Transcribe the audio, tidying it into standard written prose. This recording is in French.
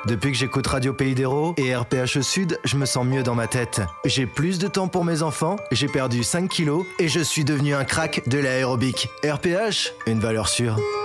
Depuis que j'écoute Radio Pays d'Hérault et RPH Sud, je me sens mieux dans ma tête. J'ai plus de temps pour mes enfants, j'ai perdu 5 kilos et je suis devenu un crack de l'aérobic. RPH, une valeur sûre.